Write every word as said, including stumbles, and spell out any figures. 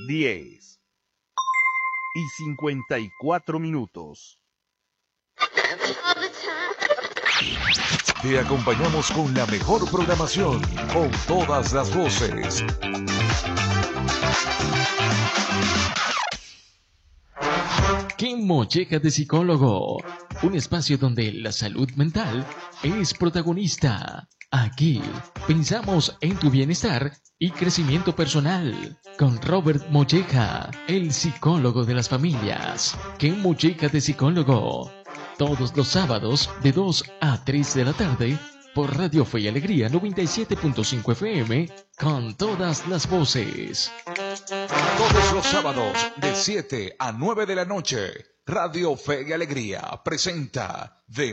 diez y cincuenta y cuatro minutos. Te acompañamos con la mejor programación, con todas las voces. ¡Qué molleja de psicólogo! Un espacio donde la salud mental es protagonista. Aquí pensamos en tu bienestar y crecimiento personal. Con Robert Molleja, el psicólogo de las familias. ¡Qué molleja de psicólogo! Todos los sábados de dos a tres de la tarde por Radio Fe y Alegría noventa y siete punto cinco F M con todas las voces. Todos los sábados de siete a nueve de la noche, Radio Fe y Alegría presenta de